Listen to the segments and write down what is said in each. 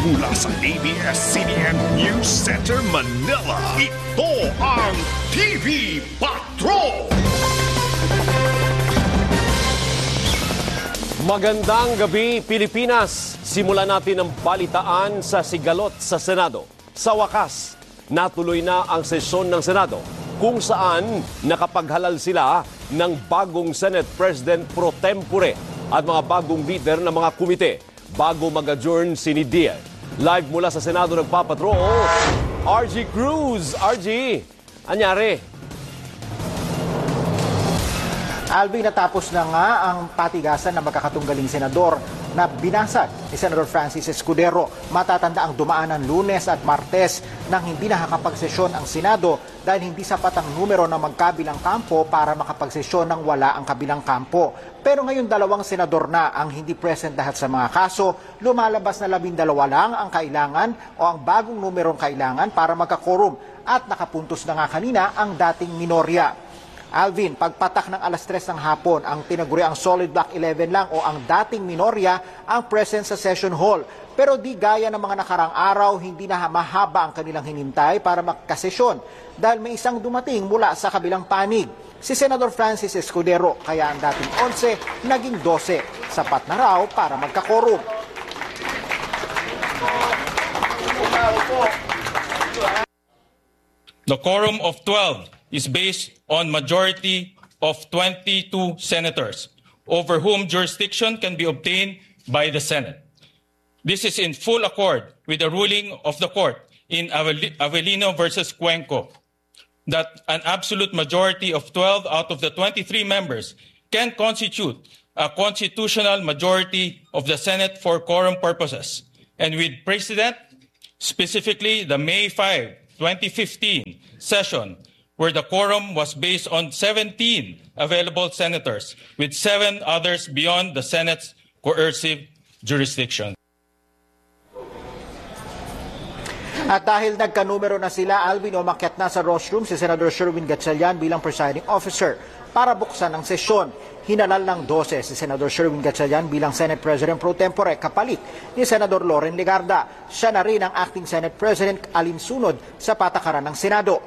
Mula sa ABS-CBN News Center, Manila, ito ang TV Patrol! Magandang gabi, Pilipinas! Simulan natin ang balitaan sa sigalot sa Senado. Sa wakas, natuloy na ang sesyon ng Senado kung saan nakapaghalal sila ng bagong Senate President pro tempore at mga bagong leader ng mga komite bago mag-adjourn si Nidia. Live mula sa Senado nagpapatrol, RG Cruz. RG, anyari? Alvin, natapos na nga ang patigasan ng magkakatunggaling senador na binasag ni Senator Francis Escudero. Matatanda ang dumaan ng Lunes at Martes nang hindi nakakapagsesyon ang Senado dahil hindi sapat ang numero ng magkabilang kampo para makapagsesyon ng wala ang kabilang kampo. Pero ngayon dalawang senador na ang hindi present lahat sa mga kaso, lumalabas na 12 lang ang kailangan o ang bagong numerong kailangan para magka-quorum at nakapuntos na nga kanina ang dating minorya. Alvin, pagpatak ng alas 3 ng hapon, ang tinaguri ang solid block 11 lang o ang dating minorya ang present sa session hall. Pero di gaya ng mga nakarang araw, hindi na mahaba ang kanilang hinintay para magkasesyon dahil may isang dumating mula sa kabilang panig. Si Senator Francis Escudero, kaya ang dating 11 naging 12. Sapat na raw para magka-quorum. The quorum of 12 is based on majority of 22 senators, over whom jurisdiction can be obtained by the Senate. This is in full accord with the ruling of the court in Avellino versus Cuenco, that an absolute majority of 12 out of the 23 members can constitute a constitutional majority of the Senate for quorum purposes, and with precedent, specifically the May 5, 2015 session, where the quorum was based on 17 available senators, with 7 others beyond the Senate's coercive jurisdiction. At dahil nagkanumero na sila, Alvin, umakyat na sa rostrum si Senator Sherwin Gatchalian bilang presiding officer para buksan ang sesyon. Hinalal ng 12 si Senator Sherwin Gatchalian bilang Senate President pro tempore kapalit ni Senador Loren Legarda. Siya na rin ang acting Senate President alinsunod sa patakaran ng Senado.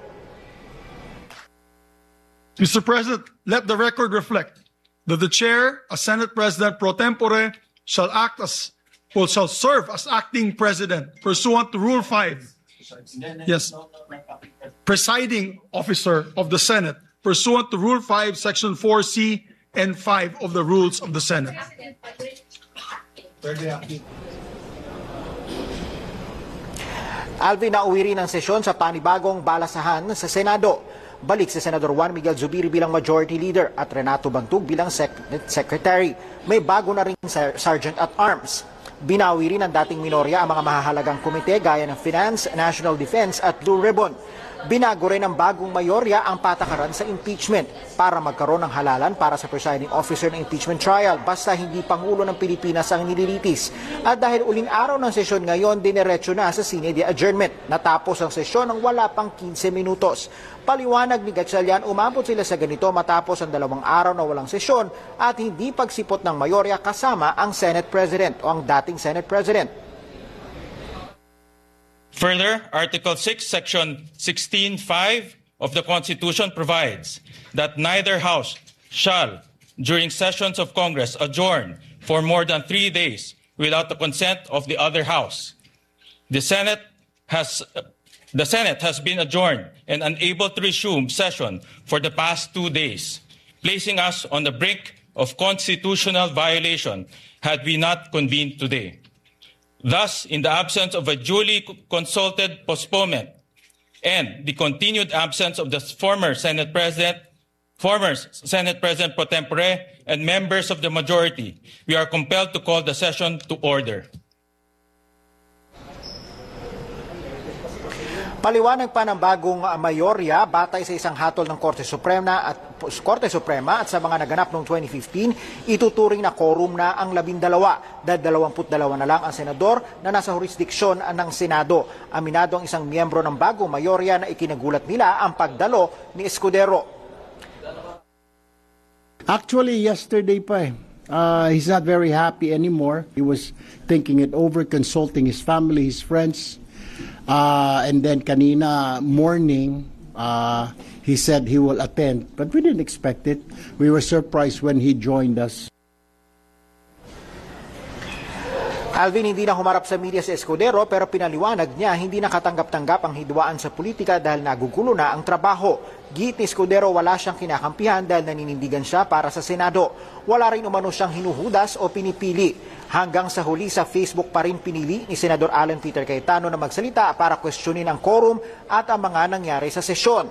Mr. President, let the record reflect that the chair, as Senate President pro tempore, shall serve as acting president pursuant to Rule 5. Yes, presiding officer of the Senate pursuant to Rule 5, Section 4C and 5 of the Rules of the Senate. Alvin, nauwi rin ang sesyon sa panibagong balasahan sa Senado. Balik si Senador Juan Miguel Zubiri bilang Majority Leader at Renato Bantug bilang Secretary. May bago na ring Sergeant at Arms. Binawi rin ang dating minorya ang mga mahahalagang komite gaya ng Finance, National Defense at Blue Ribbon. Binago rin ng bagong mayorya ang patakaran sa impeachment para magkaroon ng halalan para sa presiding officer ng impeachment trial basta hindi Pangulo ng Pilipinas ang nililitis. At dahil uling araw ng sesyon ngayon, dinerecho na sa sine de adjournment. Natapos ang sesyon ng wala pang 15 minutos. Paliwanag ni Gatchalian, umabot sila sa ganito matapos ang 2 araw na walang sesyon at hindi pagsipot ng mayorya kasama ang Senate President o ang dating Senate President. Further, Article 6, Section 16(5) of the Constitution provides that neither House shall, during sessions of Congress, adjourn for more than 3 days without the consent of the other House. The Senate has been adjourned and unable to resume session for the past 2 days, placing us on the brink of constitutional violation had we not convened today. Thus, in the absence of a duly consulted postponement and the continued absence of the former Senate President pro tempore and members of the majority, we are compelled to call the session to order. Paliwanag pa ng bagong mayorya batay sa isang hatol ng Korte Suprema at sa mga naganap noong 2015, ituturing na quorum na ang 12 dahil 22 na lang ang senador na nasa jurisdiksyon ng Senado. Aminado ang isang miyembro ng bagong mayorya na ikinagulat nila ang pagdalo ni Escudero. Actually, yesterday pa He's not very happy anymore. He was thinking it over, consulting his family, his friends. And then kanina morning, he said he will attend. But we didn't expect it. We were surprised when he joined us. Alvin, hindi na humarap sa media si Escudero pero pinaliwanag niya hindi nakatanggap-tanggap ang hidwaan sa politika dahil nagugulo na ang trabaho. Git ni Escudero wala siyang kinakampihan dahil naninindigan siya para sa Senado. Wala rin umano siyang hinuhudas o pinipili. Hanggang sa huli sa Facebook pa rin pinili ni Senador Alan Peter Cayetano na magsalita para questionin ang quorum at ang mga nangyari sa sesyon.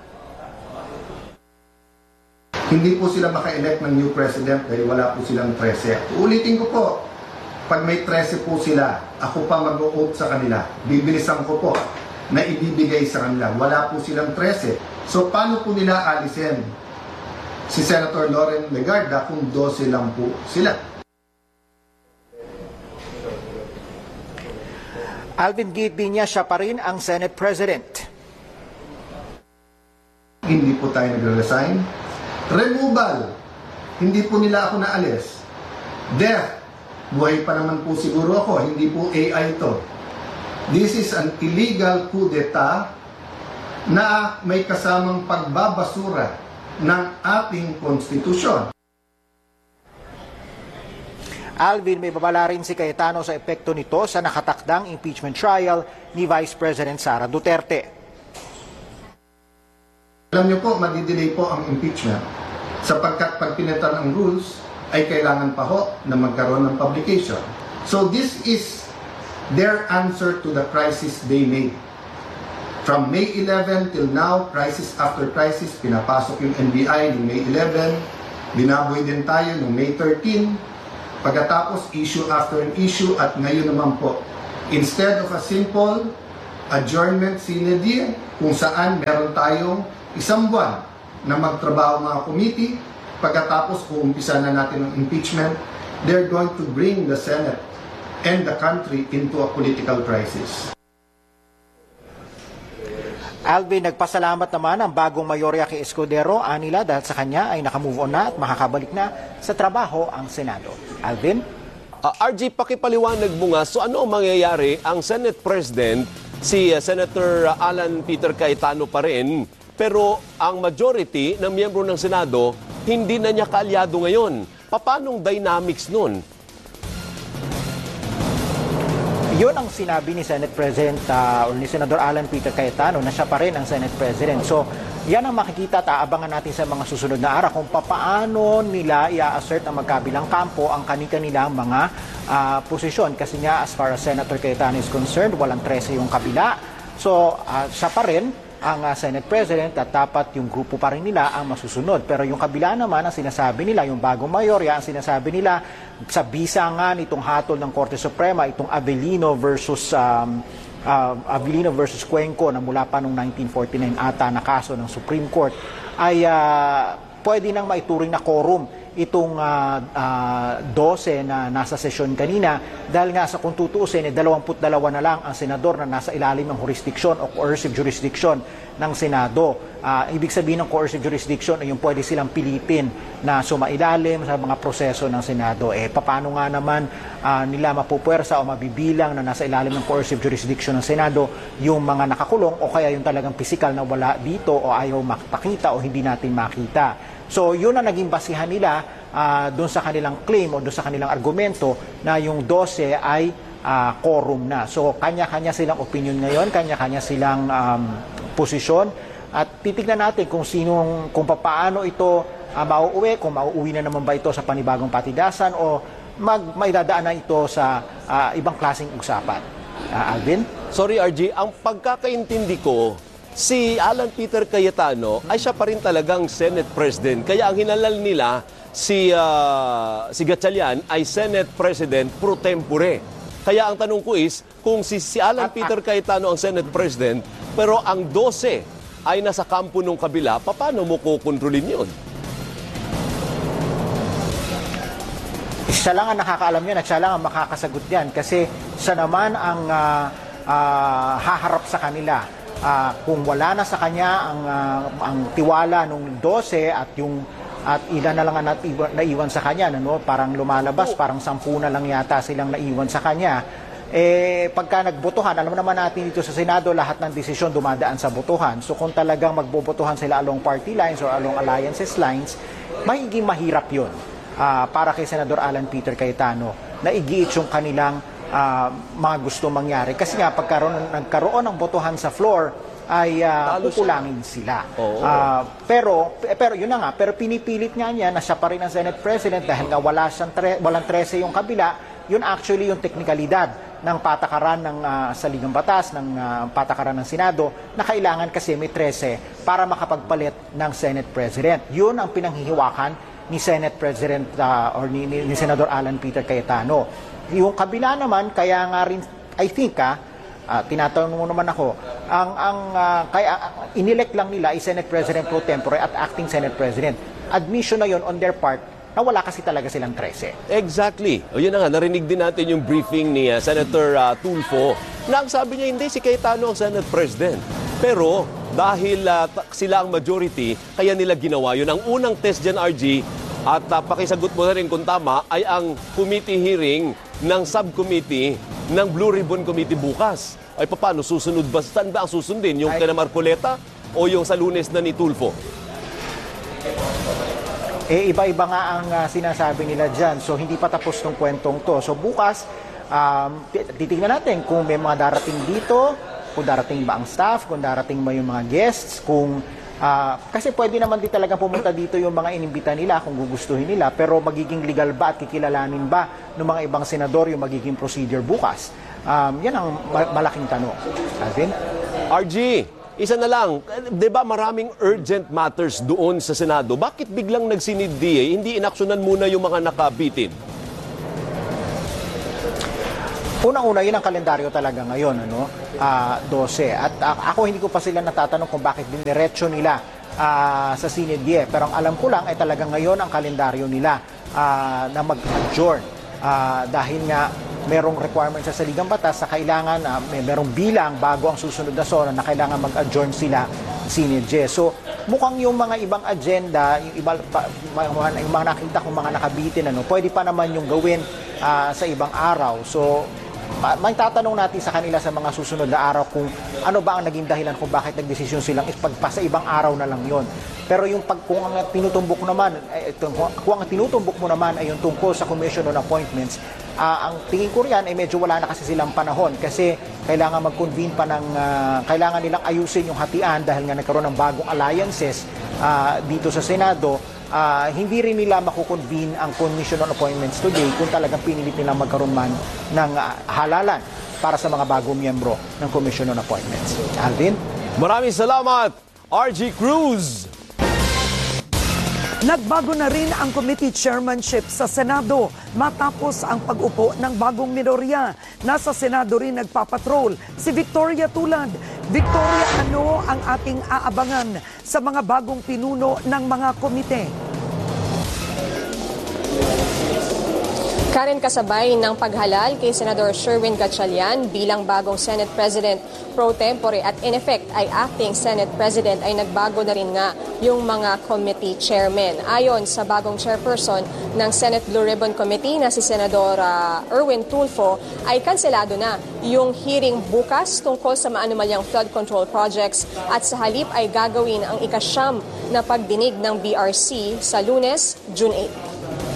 Hindi po sila maka-elect ng new president dahil wala po silang 13. Ulitin ko po, pag may 13 po sila, ako pa mag-o-oath sa kanila. Bibilisan ko po na ibibigay sa kanila. Wala po silang 13. So paano po nila alisin si Senator Loren Legarda kung 12 lang po sila? Alvin, giit din niya siya pa rin ang Senate President. Hindi po tayo nagre-resign. Removal. Hindi po nila ako naalis. Death. Buhay pa naman po siguro ako, hindi po AI to. This is an illegal coup d'etat na may kasamang pagbabasura ng ating konstitusyon. Alvin, may babala rin si Cayetano sa epekto nito sa nakatakdang impeachment trial ni Vice President Sara Duterte. Alam niyo po, madidelay po ang impeachment sapagkat pag pinitan ang rules, ay kailangan pa ho na magkaroon ng publication. So this is their answer to the crisis they made. From May 11 till now, crisis after crisis, pinapasok yung NBI noong May 11, binaboy din tayo noong May 13, pagkatapos issue after an issue, at ngayon naman po, instead of a simple adjournment sine die, kung saan meron tayong isang buwan na magtrabaho mga committee, pagkatapos uumpisa na natin ang impeachment, they're going to bring the Senate and the country into a political crisis. Alvin, nagpasalamat naman ang bagong mayorya kay Escudero, anila dahil sa kanya ay nakamove on na at makakabalik na sa trabaho ang Senado. Alvin? RG, pakipaliwanag mo nga, so ano ang mangyayari? Ang Senate President, si Senator Alan Peter Cayetano pa rin, pero ang majority ng miyembro ng Senado, hindi na niya kaalyado ngayon. Paanong dynamics nun? Yun ang sinabi ni Senate President o ni Senador Alan Peter Cayetano na siya pa rin ang Senate President. So, yan ang makikita at aabangan natin sa mga susunod na araw kung paano nila i-assert ang magkabilang kampo ang kanilang mga posisyon. Kasi nga, as far as Senator Cayetano is concerned, walang 13 yung kabila. So, siya pa rin ang Senate President at dapat yung grupo pa rin nila ang masusunod. Pero yung kabila naman, ang sinasabi nila, yung bagong mayorya, ang sinasabi nila, sa bisa nga nitong hatol ng Korte Suprema, itong Avellino versus Cuenco na mula pa noong 1949 ata na kaso ng Supreme Court, ay pwede nang maituring na quorum itong 12 na nasa sesyon kanina dahil nga sa kung tutuusin, 22 na lang ang senador na nasa ilalim ng jurisdiction o coercive jurisdiction ng Senado. Ibig sabihin ng coercive jurisdiction ay yung pwede silang pilitin na sumailalim sa mga proseso ng Senado. Paano nga naman nila mapupuwersa o mabibilang na nasa ilalim ng coercive jurisdiction ng Senado yung mga nakakulong o kaya yung talagang pisikal na wala dito o ayaw makita o hindi natin makita. So yun ang naging basihan nila doon sa kanilang claim o doon sa kanilang argumento na yung 12 ay quorum na. So kanya-kanya silang opinion ngayon, kanya-kanya silang posisyon at titignan natin kung paano ito mauuwi, kung mauuwi na naman ba ito sa panibagong patigasan o maidadaan na ito sa ibang klaseng usapan. Alvin? Sorry RG, ang pagkakaintindi ko, si Alan Peter Cayetano ay siya pa rin talagang Senate President. Kaya ang hinalal nila si Gatchalian ay Senate President pro tempore. Kaya ang tanong ko is, kung si Alan Peter Cayetano ang Senate President, pero ang 12 ay nasa kampo nung kabila, paano mo kukontrolin yun? Siya lang ang nakakaalam yan at siya lang ang makakasagot yan kasi siya naman ang haharap sa kanila. Kung wala na sa kanya ang tiwala nung 12 at yung at ilan na lang ang naiwan sa kanya, no? Parang lumalabas, parang 10 na lang yata silang naiwan sa kanya. Pagka nagbotohan, alam naman natin dito sa Senado, lahat ng desisyon dumadaan sa botohan. So kung talagang magbobotohan sila along party lines or along alliances lines, magiging mahirap yun para kay Senador Alan Peter Cayetano na igiit yung kanilang mga gusto mangyari. Kasi nga, nagkaroon ng botohan sa floor, ay kukulangin sila. Pero yun na nga, pero pinipilit nga niya na siya pa rin ang Senate President dahil nga walang 13 yung kabila. Yun actually yung teknikalidad ng patakaran ng saligang batas, ng patakaran ng Senado, na kailangan kasi may 13 para makapagpalit ng Senate President. Yun ang pinanghihiwakan ni Senate President or ni Senador Alan Peter Cayetano. Yung kabila naman, kaya nga rin, I think, tinatanong mo naman ako, kaya inelect lang nila ay Senate President pro tempore at acting Senate President. Admission na yon on their part na wala kasi talaga silang 13. Exactly. O yun na nga, narinig din natin yung briefing ni Senator Tulfo na ang sabi niya, hindi, si Cayetano ang Senate President. Pero dahil sila ang majority, kaya nila ginawa yun. Ang unang test dyan, RG, at pakisagot mo na rin kung tama, ay ang committee hearing ng subcommittee ng Blue Ribbon Committee bukas. Ay paano, susunod ba? Saan ba ang susundin? Yung kina Marcoleta o yung sa Lunes na ni Tulfo? Iba-iba nga ang sinasabi nila dyan. So hindi pa tapos ng kwentong to. So bukas, titignan natin kung may mga darating dito, kung darating ba ang staff, kung darating ba yung mga guests, kung kasi pwede naman din talaga pumunta dito yung mga inimbita nila kung gugustuhin nila, pero magiging legal ba at kikilalanin ba ng mga ibang senador yung magiging procedure bukas? Yan ang malaking tanong. Alvin? RG, isa na lang, di ba maraming urgent matters doon sa Senado? Bakit biglang nagsinid DA? Hindi inaksyonan muna yung mga nakabitid? Unang-una, yun ang kalendaryo talaga ngayon, 12. At ako hindi ko pa sila natatanong kung bakit diniretso nila sa sinidye. Pero ang alam ko lang ay talaga ngayon ang kalendaryo nila na mag-adjourn. Dahil nga merong requirement sa saligang batas sa kailangan, merong bilang bago ang susunod na sora na kailangan mag-adjourn sila sinidye. So mukhang yung mga ibang agenda, yung mga nakita kong mga nakabitin, pwede pa naman yung gawin sa ibang araw. So may tatanong natin sa kanila sa mga susunod na araw kung ano ba ang naging dahilan kung bakit nagdesisyon silang ipagpa sa ibang araw na lang yon. Pero yung kung ang tinutumbok naman, kung ang tinutumbok mo naman ay yung tungkol sa Commission on Appointments, ang tingin ko riyan ay medyo wala na kasi silang panahon kasi kailangan mag-convene pa ng, kailangan nilang ayusin yung hatian dahil nga nagkaroon ng bagong alliances dito sa Senado. Hindi rin nila makukonvene ang Commission on Appointments today kung talagang pinilit nilang magkaroon man ng halalan para sa mga bagong miyembro ng Commission on Appointments. Alvin? Maraming salamat, RG Cruz! Nagbago na rin ang committee chairmanship sa Senado matapos ang pag-upo ng bagong minorya. Nasa Senado rin nagpapatrol si Victoria Tulad. Victoria, ano ang ating aabangan sa mga bagong pinuno ng mga komite? Karen, kasabay ng paghalal kay Senador Sherwin Gatchalian bilang bagong Senate President pro tempore at in effect ay acting Senate President ay nagbago na rin nga yung mga committee chairmen. Ayon sa bagong chairperson ng Senate Blue Ribbon Committee na si Senador Erwin Tulfo ay kanselado na yung hearing bukas tungkol sa maanumalyang flood control projects at sa halip ay gagawin ang ika-9 na pagdinig ng BRC sa Lunes, June 8.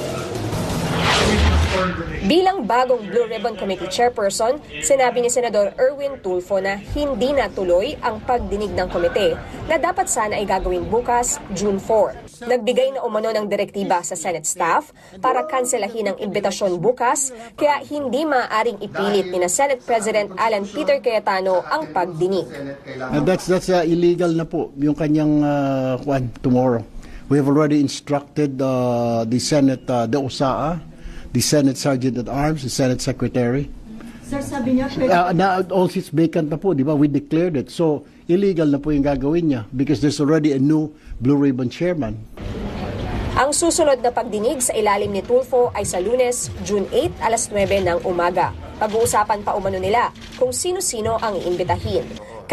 Bilang bagong Blue Ribbon Committee Chairperson, sinabi ni Senador Erwin Tulfo na hindi natuloy ang pagdinig ng komite na dapat sana ay gagawin bukas, June 4. Nagbigay na umano ng direktiba sa Senate staff para kanselahin ang imbitasyon bukas kaya hindi maaaring ipilit ni Senate President Alan Peter Cayetano ang pagdinig. That's illegal na po yung kanyang tomorrow. We have already instructed the Senate, the OSAA, the Senate Sergeant-at-Arms, the Senate Secretary. Sir, sabi niya, na all seats vacant na po, di ba? We declared it. So, illegal na po yung gagawin niya because there's already a new Blue Ribbon Chairman. Ang susunod na pagdinig sa ilalim ni Tulfo ay sa Lunes, June 8, alas 9 ng umaga. Pag-uusapan pa umano nila kung sino-sino ang iimbitahin.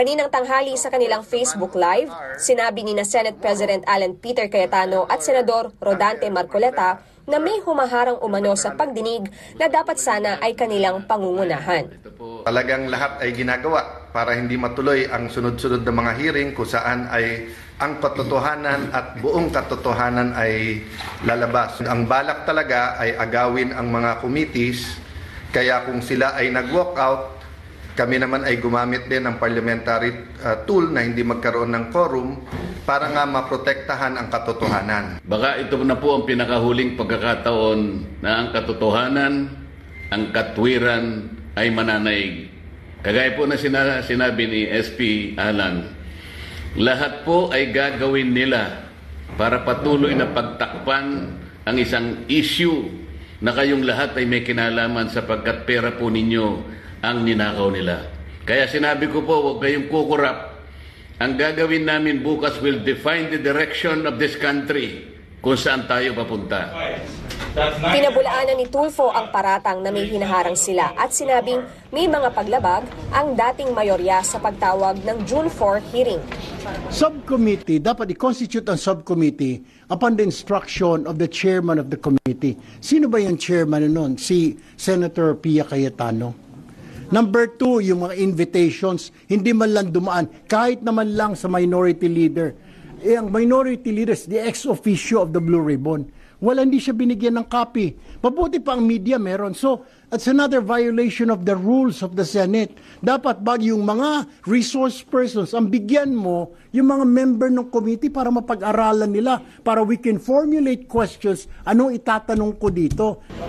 Kaninang tanghali sa kanilang Facebook Live, sinabi ni na Senate President Alan Peter Cayetano at Senador Rodante Marcoleta na may humaharang umano sa pagdinig na dapat sana ay kanilang pangungunahan. Talagang lahat ay ginagawa para hindi matuloy ang sunod-sunod na mga hearing kung saan ay ang katotohanan at buong katotohanan ay lalabas. Ang balak talaga ay agawin ang mga committees, kaya kung sila ay nag-walk out, kami naman ay gumamit din ng parliamentary tool na hindi magkaroon ng quorum para nga maprotektahan ang katotohanan. Baka ito na po ang pinakahuling pagkakataon na ang katotohanan, ang katwiran ay mananaig. Kagaya po na sinabi ni SP Alan, lahat po ay gagawin nila para patuloy na pagtakpan ang isang issue na kayong lahat ay may kinalaman sapagkat pera po ninyo ang ninakaw nila. Kaya sinabi ko po, huwag kayong kukurap. Ang gagawin namin bukas will define the direction of this country kung saan tayo papunta. Pinabulaanan ni Tulfo ang paratang na may hinaharang sila at sinabing may mga paglabag ang dating mayorya sa pagtawag ng June 4 hearing. Subcommittee, dapat i-constitute ang subcommittee upon the instruction of the chairman of the committee. Sino ba yung chairman nun? Si Senator Pia Cayetano. Number 2, yung mga invitations, hindi man lang dumaan, kahit naman lang sa minority leader. Ang minority leaders, the ex-officio of the Blue Ribbon, hindi siya binigyan ng copy. Mabuti pa ang media meron. So, it's another violation of the rules of the Senate. Dapat yung mga resource persons, ang bigyan mo yung mga member ng committee para mapag-aralan nila, para we can formulate questions, anong itatanong ko dito.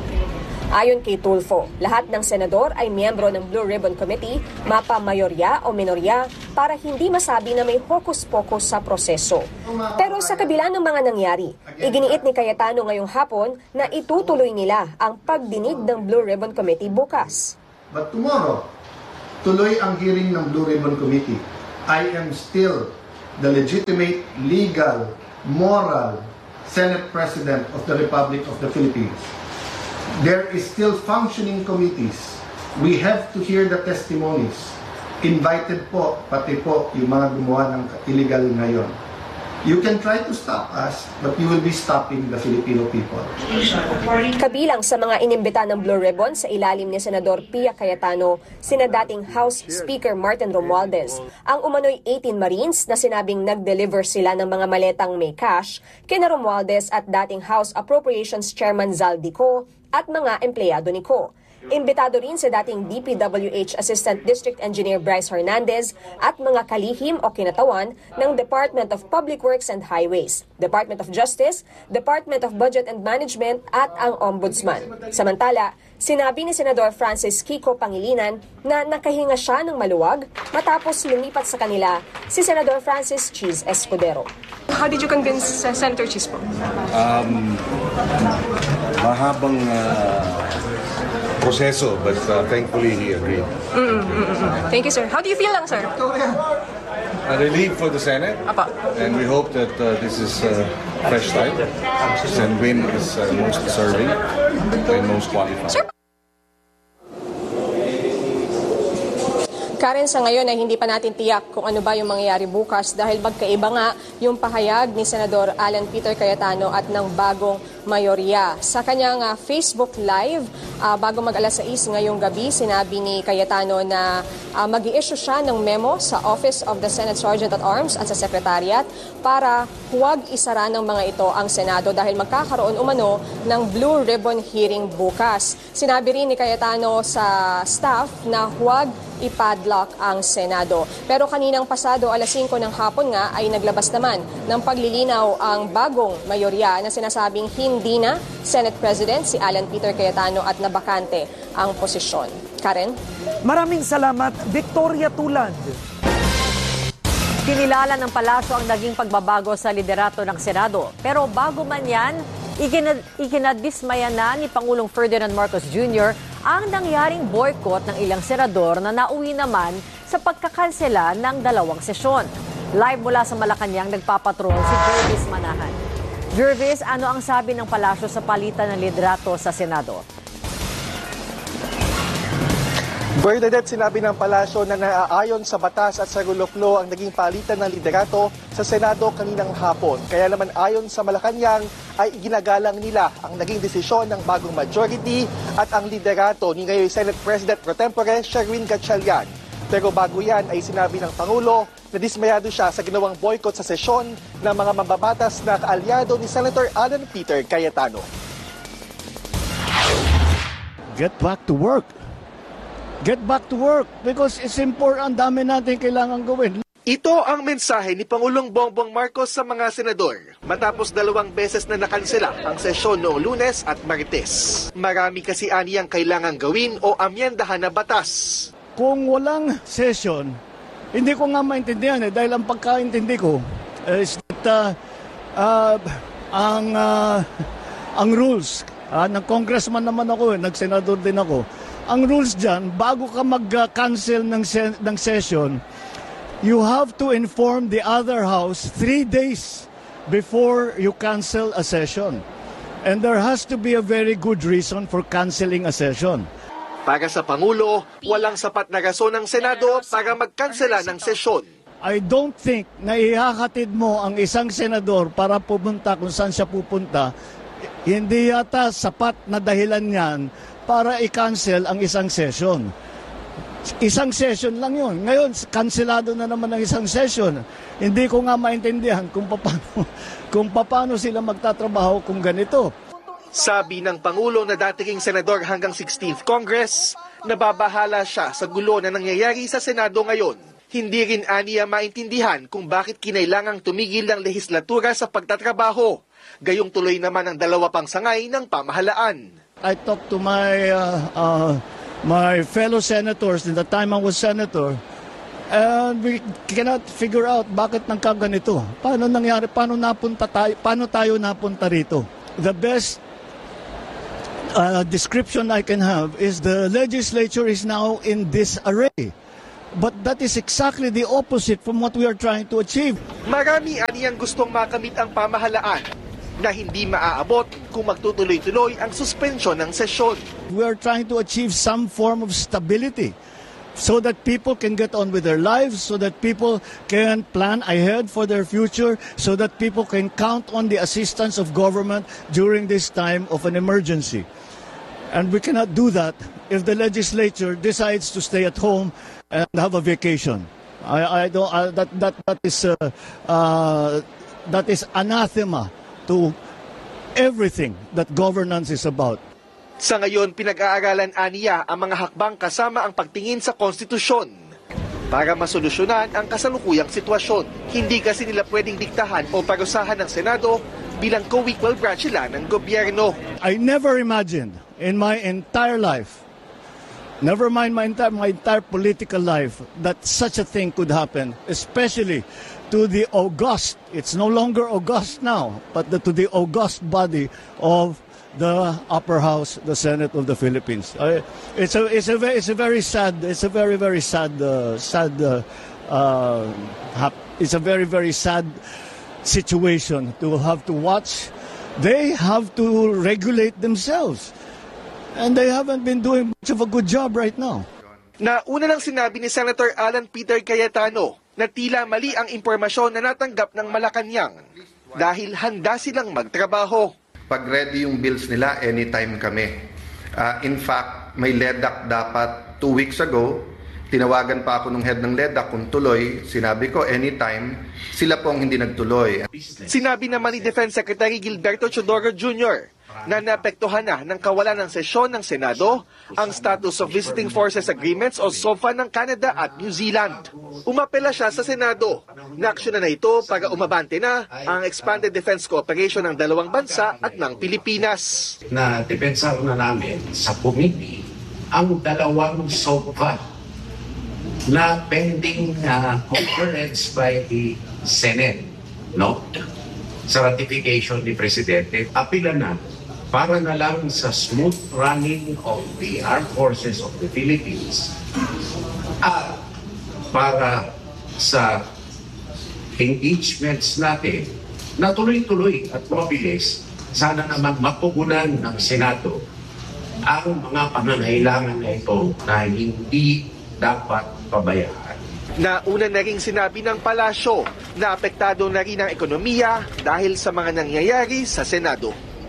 Ayon kay Tulfo, lahat ng senador ay miyembro ng Blue Ribbon Committee, mapa-mayorya o minorya, para hindi masabi na may hokus-pokus sa proseso. Pero sa kabila ng mga nangyari, iginiit ni Cayetano ngayong hapon na itutuloy nila ang pagdinig ng Blue Ribbon Committee bukas. But tomorrow, tuloy ang hearing ng Blue Ribbon Committee. I am still the legitimate, legal, moral Senate President of the Republic of the Philippines. There is still functioning committees. We have to hear the testimonies. Invited po, pati po yung mga gumawa ng illegal ngayon. You can try to stop us, but you will be stopping the Filipino people. Kabilang sa mga inimbita ng Blue Ribbon sa ilalim ni Senador Pia Cayetano, sina dating House Speaker Martin Romualdez, ang umano'y 18 Marines na sinabing nag-deliver sila ng mga maletang may cash, kina Romualdez at dating House Appropriations Chairman Zaldico at mga empleyado ni Co. Imbitado rin sa dating DPWH Assistant District Engineer Bryce Hernandez at mga kalihim o kinatawan ng Department of Public Works and Highways, Department of Justice, Department of Budget and Management at ang Ombudsman. Samantala, sinabi ni Senador Francis Kiko Pangilinan na nakahinga siya ng maluwag matapos lumipat sa kanila si Senador Francis Cheese Escudero. How did you convince Senator Cheese po? Mahabang proseso, but thankfully he agreed. Thank you, sir. How do you feel lang, sir? A relief for the Senate, Apa. and we hope that this is fresh start. Sen Win is most deserving and most qualified. Sir, Karen, sa ngayon ay hindi pa natin tiyak kung ano ba yung mangyayari bukas dahil magkaiba nga yung pahayag ni Senador Alan Peter Cayetano at ng bagong mayorya. Sa kanyang Facebook Live, bago mag-alas 6 ngayong gabi, sinabi ni Cayetano na mag-i-issue siya ng memo sa Office of the Senate Sergeant at Arms at sa Secretariat para huwag isara ng mga ito ang Senado dahil magkakaroon umano ng Blue Ribbon hearing bukas. Sinabi rin ni Cayetano sa staff na huwag ipadlock ang Senado. Pero kaninang pasado alas 5 ng hapon nga ay naglabas naman ng paglilinaw ang bagong mayorya na sinasabing hindi na Senate President si Alan Peter Cayetano at nabakante ang posisyon. Karen? Maraming salamat, Victoria Tulad. Kinilala ng palasyo ang naging pagbabago sa liderato ng Senado. Pero bago man yan, ikinadismaya na ni Pangulong Ferdinand Marcos Jr. ang nangyaring boycott ng ilang senador na nauwi naman sa pagkakansela ng 2 sesyon. Live mula sa Malacanang, nagpapatrol si Jervis Manahan. Jervis, ano ang sabi ng palasyo sa palitan ng liderato sa Senado? Bernadette, sinabi ng palasyo na naaayon sa batas at sa rule of law ang naging palitan ng liderato sa Senado kaninang hapon. Kaya naman ayon sa Malacanang ay iginagalang nila ang naging desisyon ng bagong majority at ang liderato ni ngayon Senate President pro tempore Sherwin Gatchalian. Pero bago yan ay sinabi ng Pangulo na dismayado siya sa ginawang boycott sa sesyon ng mga mambabatas na kaalyado ni Senator Alan Peter Cayetano. Get back to work. Get back to work because it's important. Ang dami natin kailangan gawin. Ito ang mensahe ni Pangulong Bongbong Marcos sa mga senador matapos 2 beses na nakansela ang sesyon noong Lunes at Martes. Marami kasi aniyang kailangan gawin o amyendahan na batas. Kung walang session, hindi ko nga maintindihan dahil ang pagkaintindi ko is that ang rules, ng congressman naman ako, nagsenador din ako. Ang rules dyan, bago ka mag-cancel ng session, you have to inform the other house 3 days before you cancel a session. And there has to be a very good reason for canceling a session. Para sa Pangulo, walang sapat na rason ng Senado para magkansela ng sesyon. I don't think na ihahatid mo ang isang senador para pumunta kung saan siya pupunta. Hindi yata sapat na dahilan yan para i-cancel ang isang session. Isang session lang yun. Ngayon, kanselado na naman ang isang session. Hindi ko nga maintindihan kung paano sila magtatrabaho kung ganito. Sabi ng Pangulo na dating senador hanggang 16th Congress, nababahala siya sa gulo na nangyayari sa Senado ngayon. Hindi rin aniya maintindihan kung bakit kinailangang tumigil ng lehislatura sa pagtatrabaho. Gayong tuloy naman ang 2 pang sangay ng pamahalaan. I talked to my fellow senators in the time I was senator, and we cannot figure out bakit nagkaganito. Paano nangyari? Paano tayo napunta rito? The best description I can have is the legislature is now in disarray. But that is exactly the opposite from what we are trying to achieve. Marami aniyang gustong makamit ang pamahalaan na hindi maaabot kung magtutuloy-tuloy ang suspensyon ng sesyon. We are trying to achieve some form of stability so that people can get on with their lives, so that people can plan ahead for their future, so that people can count on the assistance of government during this time of an emergency. And we cannot do that if the legislature decides to stay at home and have a vacation. That is anathema to everything that governance is about. Sa ngayon, pinag-aaralan aniya ang mga hakbang kasama ang pagtingin sa konstitusyon para masolusyonan ang kasalukuyang sitwasyon. Hindi kasi nila pwedeng diktahan o parusahan ng Senado bilang co-equal branch sila ng gobyerno. I never imagined in my entire life, never mind my entire political life, that such a thing could happen, especially to the august, it's no longer august now, but to the august body of the upper house, the Senate of the Philippines. It's a very sad situation to have to watch. They have to regulate themselves, and they haven't been doing much of a good job right now. Nauna lang sinabi ni Senator Alan Peter Cayetano na tila mali ang impormasyon na natanggap ng Malacanang dahil handa silang magtrabaho. Pag ready yung bills nila, anytime kami. In fact, may LEDAC dapat 2 weeks ago. Tinawagan pa ako ng head ng LEDAC kung tuloy. Sinabi ko, anytime. Sila pong hindi nagtuloy. Sinabi naman ni Defense Secretary Gilberto Chodoro Jr. na naapektuhan na ng kawalan ng sesyon ng Senado ang Status of Visiting Forces Agreements o SOFA ng Canada at New Zealand. Umapela siya sa Senado. Naaksyonan na ito para umabante na ang expanded defense cooperation ng 2 bansa at ng Pilipinas. Na depensa na namin sa committee ang 2 SOFA na pending conference by the Senate, no? Sa ratification ni Presidente, apila na para na lang sa smooth running of the Armed Forces of the Philippines at para sa engagements natin na tuloy-tuloy at mabilis, sana naman mapugunan ng Senado ang mga pangangailangan na ito na hindi dapat pabayaan. Nauna na ring sinabi ng palasyo na apektado na rin ang ekonomiya dahil sa mga nangyayari sa Senado.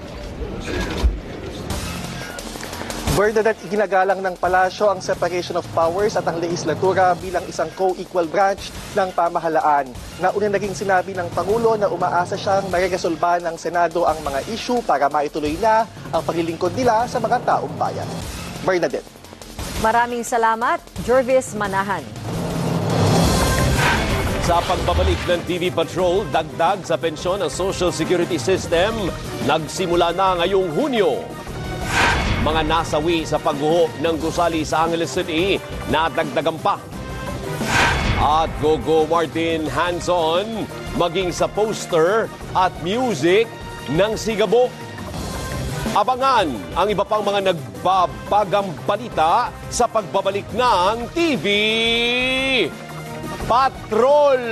Bernadette, iginagalang ng palasyo ang separation of powers at ang legislatura bilang isang co-equal branch ng pamahalaan. Nauna na ring sinabi ng Pangulo na umaasa siyang mareresolba ng Senado ang mga issue para maituloy na ang paglilingkod nila sa mga taong bayan. Bernadette. Maraming salamat, Jervis Manahan. Sa pagbabalik ng TV Patrol, dagdag sa pensyon ang Social Security System, nagsimula na ngayong Hunyo. Mga nasawi sa pagguho ng gusali sa Angeles City, nadagdagan pa. At Gogo Martin hands-on, maging sa poster at music ng Sigabo. Abangan ang iba pang mga nagbabagang balita sa pagbabalik ng TV Patrol!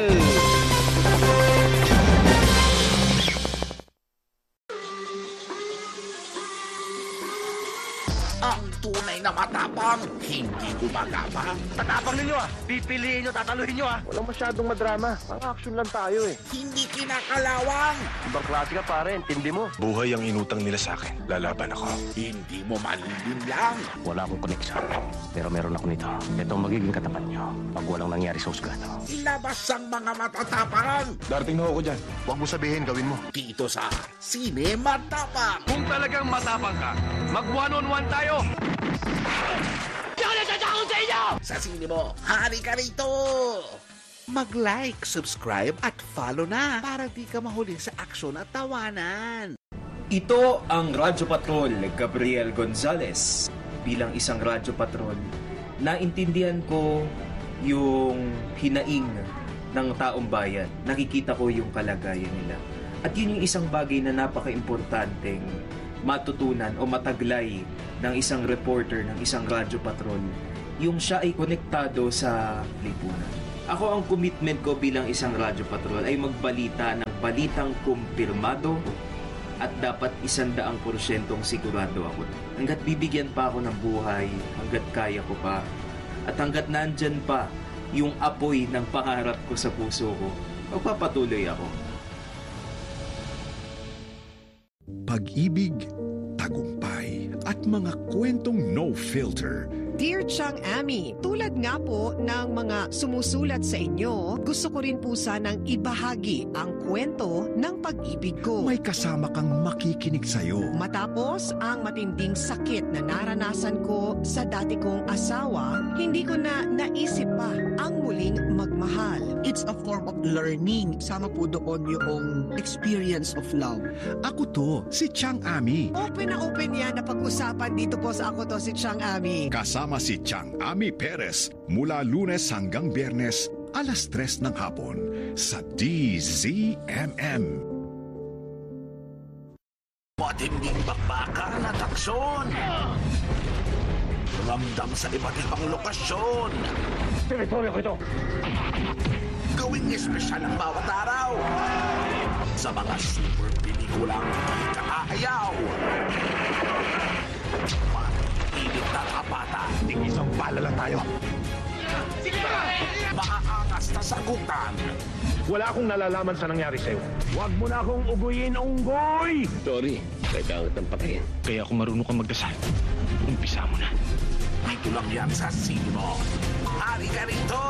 Ang tunay na matapang, hindi gumagapang. Matapang ninyo pipiliin nyo, tataluhin nyo Walang masyadong madrama. Pang action lang tayo Hindi kinakalawang. Ibang klase ka pare, intindi mo. Buhay ang inutang nila sa akin. Lalaban ako. Hindi mo lang. Wala akong koneksyon, pero meron ako nito. Ito ang magiging katapat nyo pag walang nangyari sa husgado. Ilabas ang mga matatapang. Darating na ako dyan. Huwag mo sabihin, gawin mo. Dito sa Sine Matapang. Kung talagang matapang ka, mag one-on-one tayo! Sa sine mo, hari ka rito! Mag-like, subscribe at follow na para di ka mahuli sa aksyon at tawanan. Ito ang Radyo Patrol, Gabriel Gonzalez. Bilang isang Radyo Patrol, naintindihan ko yung hinaing ng taong bayan. Nakikita ko yung kalagayan nila. At yun yung isang bagay na napaka-importanteng matutunan o mataglay ng isang reporter ng isang Radyo Patrol, yung siya ay konektado sa lipunan. Ako, ang commitment ko bilang isang Radyo Patrol ay magbalita ng balitang kumpirmado at dapat 100% sigurado ako. Hanggat bibigyan pa ako ng buhay, hanggat kaya ko pa, at hanggat nandyan pa yung apoy ng pangarap ko sa puso ko, magpapatuloy ako. Pag-ibig, tagumpay, at mga kwentong no filter. Dear Chang Ami, tulad nga po ng mga sumusulat sa inyo, gusto ko rin po sanang ibahagi ang kwento ng pag-ibig ko. May kasama kang makikinig sa'yo. Matapos ang matinding sakit na naranasan ko sa dati kong asawa, hindi ko na naisip pa ang muling magmahal. It's a form of learning. Sama po doon yung experience of love. Ako to, si Chang Ami. Open na open yan na pag-usapan dito po sa Ako To, si Chang Ami. Kasama si Chang Ami Perez mula Lunes hanggang Biyernes, alas 3 ng hapon sa DZMM. Matinding bakbakan at aksyon. Ramdam sa iba't ibang lokasyon. Teritoryo ko ito. Gawing espesyal ang bawat araw. Sa mga super pelikulang di kakaayaw. Pag-ibig na tapata. Ting isang bala lang tayo. Sige ba? Maaangas na sagutan. Wala akong nalalaman sa nangyari sa'yo. Huwag mo na akong uguyin, unggoy! Sorry, kailangan kitang patayin. Kaya kung marunong kang magdasal, umpisa mo na. Dito lang yan sa Sino. Hari ka rito!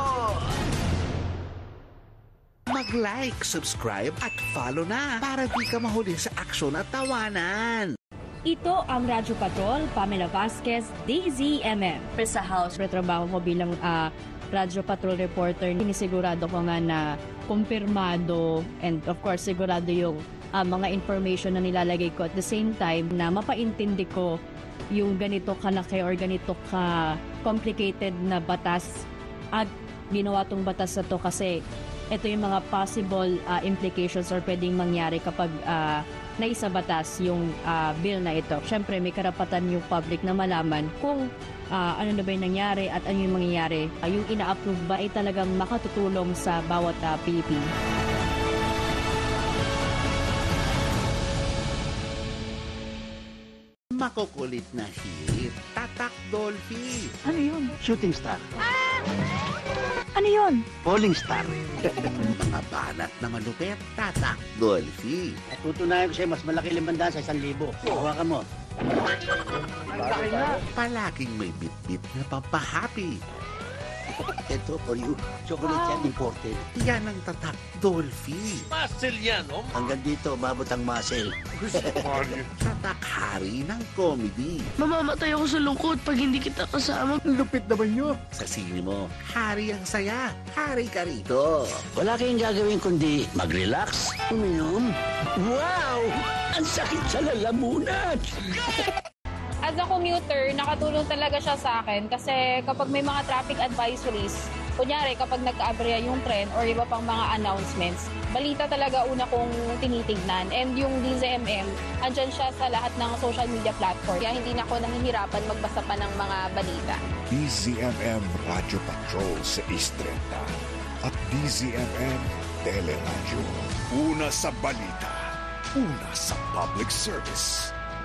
Mag-like, subscribe at follow na para di ka mahuli sa aksyon at tawanan. Ito ang Radyo Patrol, Pamela Vasquez, DZMM. Sa house, retrabaho ko bilang Radyo Patrol reporter. Sinisigurado ko nga na kumpirmado and of course sigurado yung mga information na nilalagay ko. At the same time na mapaintindi ko yung ganito kalaki or ganito ka complicated na batas at ginawa tong batas na to kasi ito yung mga possible implications or pwedeng mangyari kapag naisa batas yung bill na ito. Siyempre, may karapatan yung public na malaman kung ano na ba yung nangyari at ano yung mangyayari. Yung ina-approve ba ay talagang makatutulong sa bawat Pilipino. makukulit na hit. Tatak Dolphy. Ano yun? Shooting star. Ano yun? Falling star. Mga banat na malupit. Tatak Dolphy. Tutunayan ko sa'yo, mas malaki limanda sa 1,000. Hawakan mo. Palaging may bit-bit na pampahappy. Ito for you. Chocolate yan imported. Yan ang Tatak Dolphy. Muscle yan, oh. Hanggang dito, umabot ang muscle. Tatak hari ng comedy. Mamamatay ako sa lungkot pag hindi kita kasama. Lupit naman nyo. Sa sine mo, hari ang saya. Hari ka rito. Wala kayong gagawin kundi mag-relax, uminom. Wow! Ang sakit sa lalamunan! As a commuter, nakatulong talaga siya sa akin kasi kapag may mga traffic advisories, kunyari kapag nagka-aberya yung tren or iba pang mga announcements, balita talaga una kong tinitignan. And yung DZMM, andyan siya sa lahat ng social media platform. Kaya hindi na ako nahihirapan magbasa pa ng mga balita. DZMM Radio Patrol sa Istreta at DZMM Teleradyo. Una sa balita, una sa public service.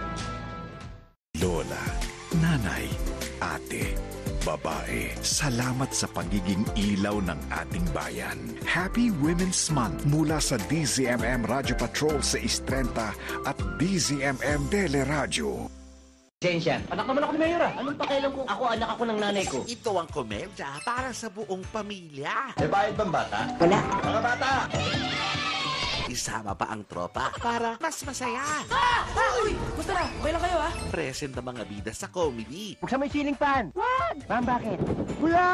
Lola, nanay, ate, babae, salamat sa pagiging ilaw ng ating bayan. Happy Women's Month mula sa DZMM Radio Patrol sa Istrenta at DZMM Teleradyo. Sensya. Anak naman ako ni Mayor. Anong pakialam kung anak ako ng nanay ko? Ito ang komedya para sa buong pamilya. May bayad bang bata? Wala. Mga bata! Isama pa ang tropa para mas masaya. Uy! Basta na, okay lang kayo, ha? Present ang mga bida sa comedy. Buksan mo yung ceiling fan. What? Ma'am, bakit? Kuya!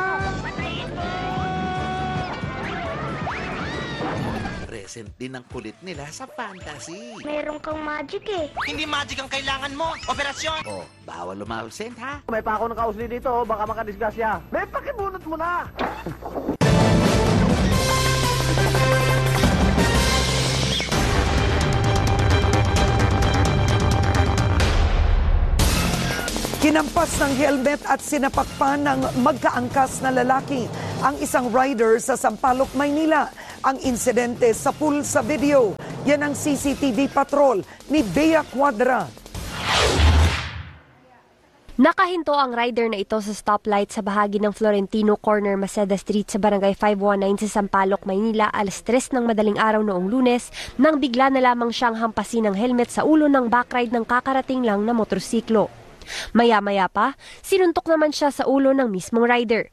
Present din ang kulit nila sa fantasy. Meron kang magic eh. Hindi magic ang kailangan mo. Operasyon! Oh, bawal lumawsent ha? May pa ako ng kausli dito, baka makadisgrasya. May pakibunot mo na! Kinampas ng helmet at sinapakpan ng magkaangkas na lalaki ang isang rider sa Sampaloc, Maynila. Ang insidente sa pool sa video. Yan ang CCTV patrol ni Bea Cuadra. Nakahinto ang rider na ito sa stoplight sa bahagi ng Florentino Corner, Maceda Street sa Barangay 519 sa Sampaloc, Maynila alas 3 ng madaling araw noong Lunes nang bigla na lamang siyang hampasin ng helmet sa ulo ng backride ng kakarating lang na motorsiklo. Maya-maya pa, sinuntok naman siya sa ulo ng mismong rider.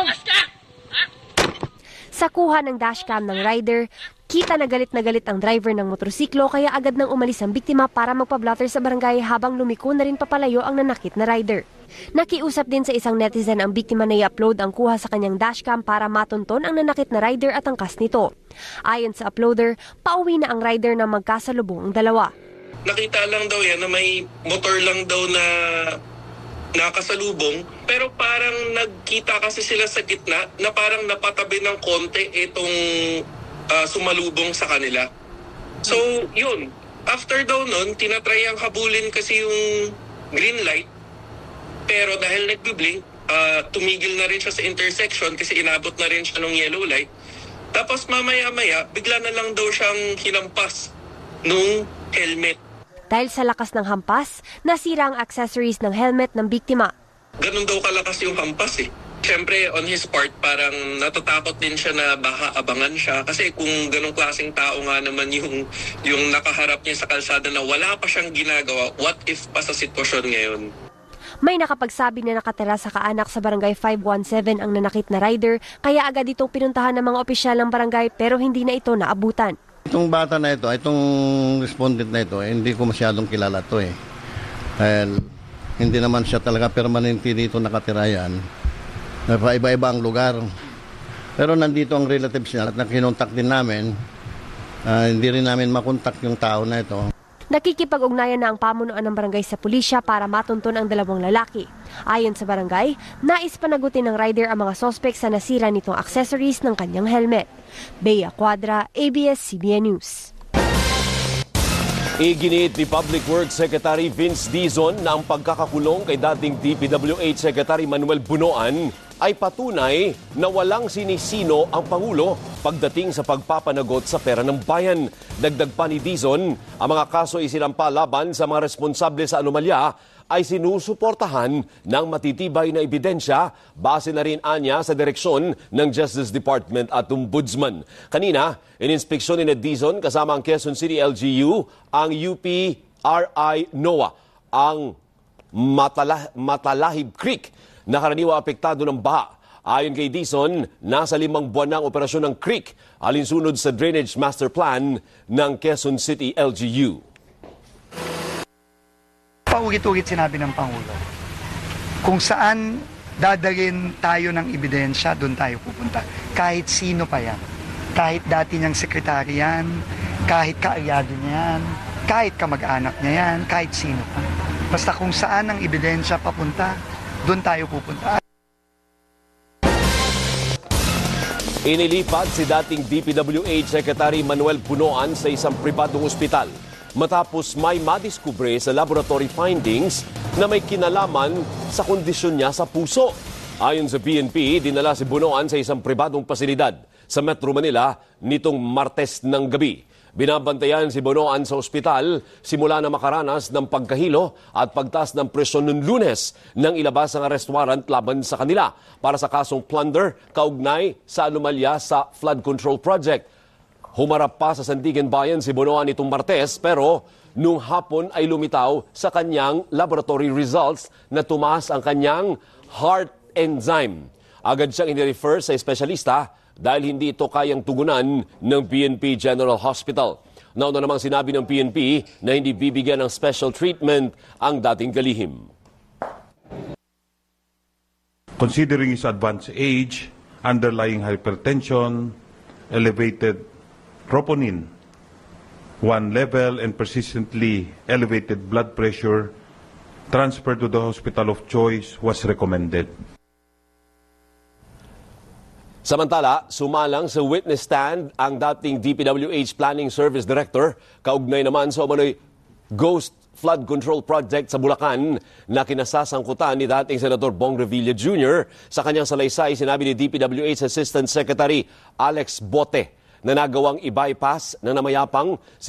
Sa kuha ng dashcam ng rider, kita na galit ang driver ng motorsiklo kaya agad nang umalis ang biktima para magpa-blotter sa barangay habang lumiko na rin papalayo ang nanakit na rider. Nakiusap din sa isang netizen ang biktima na i-upload ang kuha sa kanyang dashcam para matunton ang nanakit na rider at angkas nito. Ayon sa uploader, pauwi na ang rider na magkasalubong ang dalawa. Nakita lang daw yan na may motor lang daw na nakasalubong, pero parang nagkita kasi sila sa gitna na parang napatabi ng konti itong sumalubong sa kanila. So, yun. After daw nun, tinatry ang habulin kasi yung green light, pero dahil nagbiblink, tumigil na rin siya sa intersection kasi inabot na rin siya ng yellow light. Tapos mamaya-maya, bigla na lang daw siyang hinampas nung helmet. Dahil sa lakas ng hampas, nasira ang accessories ng helmet ng biktima. Ganun daw kalakas yung hampas eh. Siyempre, on his part, parang natatakot din siya na baka abangan siya. Kasi kung ganung klaseng tao nga naman yung nakaharap niya sa kalsada na wala pa siyang ginagawa, what if pa sa sitwasyon ngayon? May nakapagsabi na nakatira sa kaanak sa barangay 517 ang nanakit na rider, kaya agad itong pinuntahan ng mga opisyal ng barangay pero hindi na ito naabutan. Itong bata na ito, itong respondent na ito, hindi ko masyadong kilala ito eh. Dahil hindi naman siya talaga permanente dito nakatira yan. Iba-iba ang lugar. Pero nandito ang relatives niya at nakinontak din namin. Hindi rin namin makontak yung tao na ito. Nakikipag-ugnayan na ang pamunuan ng barangay sa pulisya para matunton ang dalawang lalaki. Ayon sa barangay, nais panagutin ng rider ang mga sospek sa nasira nitong accessories ng kanyang helmet. Bea Cuadra, ABS-CBN News. Iginiit ni Public Works Secretary Vince Dizon na ang pagkakakulong kay dating DPWH Secretary Manuel Bunoan ay patunay na walang sinisino ang Pangulo pagdating sa pagpapanagot sa pera ng bayan. Dagdag pa ni Dizon, ang mga kaso isinampa laban sa mga responsable sa anomalya ay sinusuportahan ng matitibay na ebidensya base na rin anya sa direksyon ng Justice Department at Ombudsman. Kanina, ininspeksyon ni Dizon kasama ang Quezon City LGU, ang UP-RI NOAA, ang Matalahib Creek na karaniwang apektado ng baha. Ayon kay Dizon, nasa 5 buwan na ang operasyon ng creek alinsunod sa Drainage Master Plan ng Quezon City LGU. Paulit-ulit sinabi ng Pangulo, kung saan dadalhin tayo ng ebidensya, doon tayo pupunta. Kahit sino pa yan. Kahit dati niyang sekretary yan, kahit kaalyado niya yan, kahit kamag-anak niya yan, kahit sino pa. Basta kung saan ang ebidensya papunta, doon tayo pupunta. Inilipat si dating DPWH Secretary Manuel Punoan sa isang pribadong ospital matapos may madiskubre sa laboratory findings na may kinalaman sa kondisyon niya sa puso. Ayon sa PNP, dinala si Punoan sa isang pribadong pasilidad sa Metro Manila nitong Martes ng gabi. Binabantayan si Punoan sa ospital simula na makaranas ng pagkahilo at pagtaas ng presyon noong Lunes nang ilabas ang arrest warrant laban sa kanila para sa kasong plunder kaugnay sa anomalya sa flood control project. Humarap pa sa Sandigan Bayan si Punoan itong Martes pero nung hapon ay lumitaw sa kanyang laboratory results na tumaas ang kanyang heart enzyme. Agad siyang inirefer sa espesyalista dahil hindi ito kayang tugunan ng PNP General Hospital. Nauna namang sinabi ng PNP na hindi bibigyan ng special treatment ang dating kalihim. Considering his advanced age, underlying hypertension, elevated troponin, 1 level and persistently elevated blood pressure, transfer to the hospital of choice was recommended. Samantala, sumalang sa witness stand ang dating DPWH Planning Service Director, kaugnay naman sa umano'y Ghost Flood Control Project sa Bulacan na kinasasangkutan ni dating Senador Bong Revilla Jr. Sa kanyang salaysay, sinabi ni DPWH Assistant Secretary Alex Bote na nagawang i-bypass ng namayapang